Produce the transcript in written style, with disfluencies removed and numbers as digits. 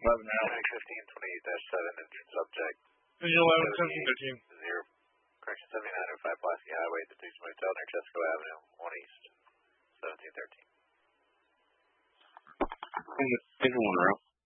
now. 1528-7, injured subject. 11, 17, 13. 0, correction 7905 Pulaski Highway, the Dukes Motel near Chesco Avenue, 1 East, 1713. Engine 1 route.